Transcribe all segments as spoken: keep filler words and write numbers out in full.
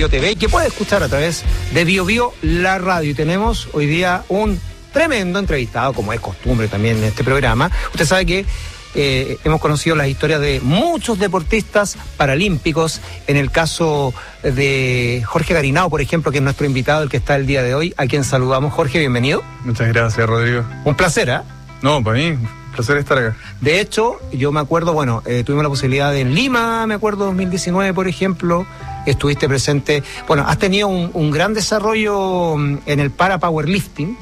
BioBio T V y que puede escuchar a través de BioBio la radio. Y tenemos hoy día un tremendo entrevistado, como es costumbre también en este programa. Usted sabe que eh, hemos conocido las historias de muchos deportistas paralímpicos. En el caso de Jorge Garinao, por ejemplo, que es nuestro invitado, el que está el día de hoy, a quien saludamos. Jorge, bienvenido. Muchas gracias, Rodrigo. Un placer, ¿eh? No, para mí, un placer estar acá. De hecho, yo me acuerdo, bueno, eh, tuvimos la posibilidad de en Lima, me acuerdo, dos mil diecinueve, por ejemplo, estuviste presente. Bueno, has tenido un, un gran desarrollo en el para powerlifting.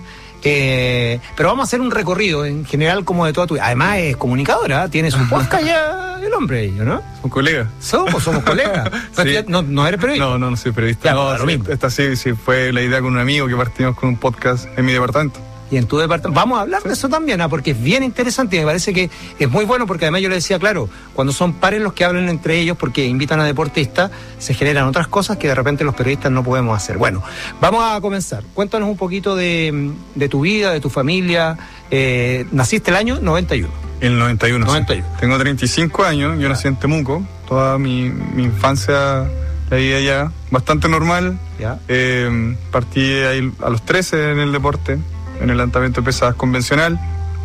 Eh, pero vamos a hacer un recorrido en general como de toda tu vida. Además es comunicadora, tiene su podcast ya el hombre, ¿no? Somos colegas. Somos, somos colegas. Sí. no, ¿No eres periodista? No, no, no soy periodista. Ya, no, lo sí, mismo. Esta sí, sí fue la idea con un amigo que partimos con un podcast en mi departamento. Y en tu departamento. Vamos a hablar sí. de eso también, ¿ah? Porque es bien interesante y me parece que es muy bueno porque además yo le decía, claro, cuando son pares los que hablan entre ellos porque invitan a deportistas, se generan otras cosas que de repente los periodistas no podemos hacer. Bueno, vamos a comenzar. Cuéntanos un poquito de, de tu vida, de tu familia. Eh, naciste el año noventa y uno. El noventa y uno. noventa y uno. Sí. Tengo treinta y cinco años, yo nací en Temuco. Toda mi, mi infancia la viví allá, bastante normal. ¿Ya? Eh, partí ahí a los trece en el deporte, en el levantamiento de pesas convencional,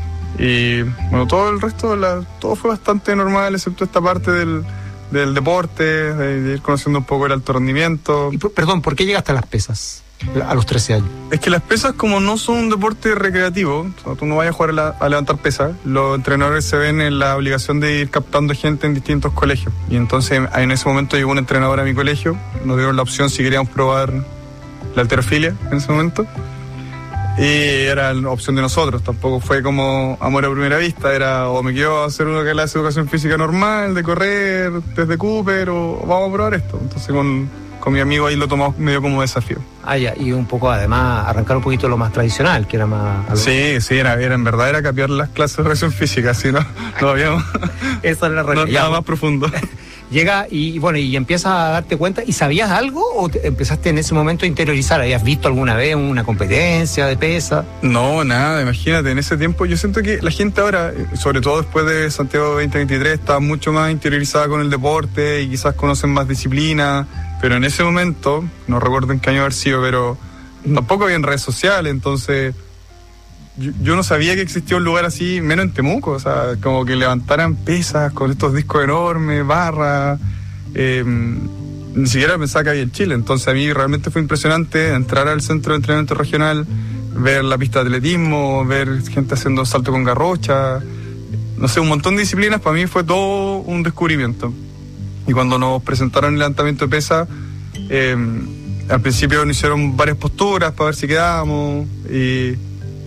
y bueno, todo el resto, la, todo fue bastante normal, excepto esta parte del, del deporte, de, de ir conociendo un poco el alto rendimiento. Y, perdón, ¿por qué llegaste a las pesas a los trece años? Es que las pesas, como no son un deporte recreativo, o sea, tú no vayas a jugar a, la, a levantar pesas, los entrenadores se ven en la obligación de ir captando gente en distintos colegios, y entonces en ese momento llegó un entrenador a mi colegio, nos dieron la opción si queríamos probar la halterofilia en ese momento. Y era la opción de nosotros, tampoco fue como amor a primera vista, era o me quedo a hacer una clase de educación física normal, de correr desde Cooper, o vamos a probar esto. Entonces con, con mi amigo ahí lo tomamos medio como desafío. Ah, ya, y un poco además arrancar un poquito lo más tradicional, que era más... Algo... Sí, sí, era, era en verdad era capear las clases de educación física, así no, no habíamos... Esa era la realidad. No, nada más profundo. Llega y bueno, y empiezas a darte cuenta. ¿Y sabías algo o te empezaste en ese momento a interiorizar? ¿Habías visto alguna vez una competencia de pesa? No, nada, imagínate, en ese tiempo yo siento que la gente ahora, sobre todo después de Santiago veinte veintitrés, está mucho más interiorizada con el deporte y quizás conocen más disciplina, pero en ese momento, no recuerdo en qué año haber sido, pero tampoco había en redes sociales, entonces... Yo, yo no sabía que existía un lugar así, menos en Temuco, o sea, como que levantaran pesas con estos discos enormes, barras, eh, ni siquiera pensaba que había en Chile, entonces a mí realmente fue impresionante entrar al centro de entrenamiento regional, ver la pista de atletismo, ver gente haciendo salto con garrocha, no sé, un montón de disciplinas, para mí fue todo un descubrimiento. Y cuando nos presentaron el levantamiento de pesas, eh, al principio nos hicieron varias posturas para ver si quedábamos, y...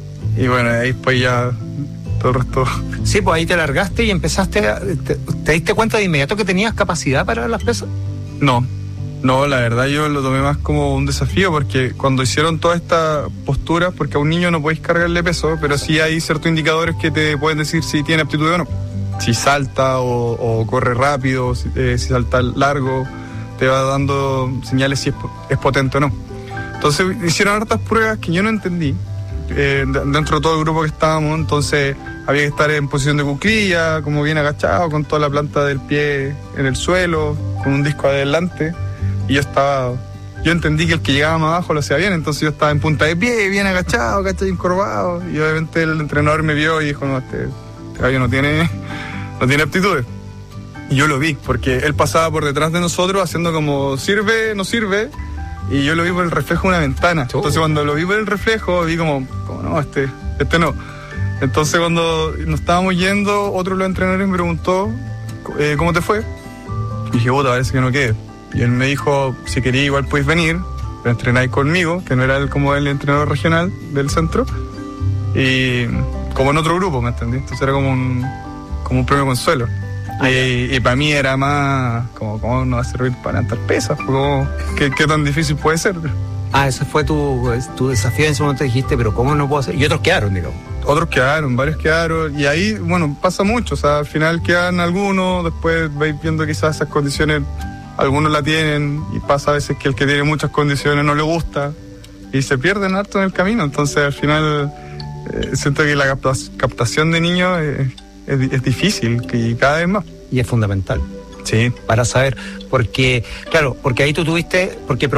Y bueno, ahí después ya todo el resto. Sí, pues ahí te largaste y empezaste, a, te, ¿te diste cuenta de inmediato que tenías capacidad para las pesas? No, no, la verdad yo lo tomé más como un desafío, porque cuando hicieron todas estas posturas, porque a un niño no podéis cargarle peso, pero sí hay ciertos indicadores que te pueden decir si tiene aptitud o no. Si salta o, o corre rápido, si, eh, si salta largo, te va dando señales si es, es potente o no. Entonces hicieron hartas pruebas que yo no entendí. Eh, dentro de todo el grupo que estábamos, entonces había que estar en posición de cuclilla, como bien agachado, con toda la planta del pie en el suelo, con un disco adelante, y yo estaba, yo entendí que el que llegaba más abajo lo hacía bien, entonces yo estaba en punta de pie, bien agachado, ¿cachai? Encorvado, y obviamente el entrenador me vio y dijo, no, este, este gallo no tiene, no tiene aptitudes. Y yo lo vi, porque él pasaba por detrás de nosotros haciendo como, sirve, no sirve, y yo lo vi por el reflejo de una ventana. Entonces cuando lo vi por el reflejo, vi como, como no, este, este no. Entonces cuando nos estábamos yendo, otro de los entrenadores me preguntó, eh, ¿cómo te fue? Y dije, puta, parece que no quede. Y él me dijo, si quería igual podéis venir, pero entrenáis conmigo, que no era el, como el entrenador regional del centro, y como en otro grupo, ¿me entendí? Entonces era como un, como un premio consuelo. Ah, y, y para mí era más como, ¿cómo no va a servir para levantar pesas? Como, ¿qué, ¿Qué tan difícil puede ser? Ah, ese fue tu, tu desafío en ese momento, dijiste, pero ¿cómo no puedo hacer? Y otros quedaron, digamos. Otros quedaron, varios quedaron, y ahí, bueno, pasa mucho, o sea, al final quedan algunos, después vais viendo quizás esas condiciones, algunos la tienen, y pasa a veces que el que tiene muchas condiciones no le gusta, y se pierden harto en el camino, entonces al final eh, siento que la captación de niños es, es, es difícil, y cada vez más. Y es fundamental. Sí. Para saber, porque, claro, porque ahí tú tuviste, porque